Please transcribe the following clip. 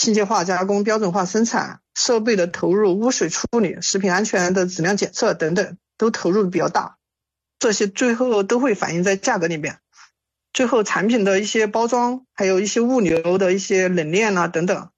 机械化加工、标准化生产、设备的投入、污水处理、食品安全的质量检测等等，都投入比较大，这些最后都会反映在价格里面。最后产品的一些包装，还有一些物流的一些冷链啊等等，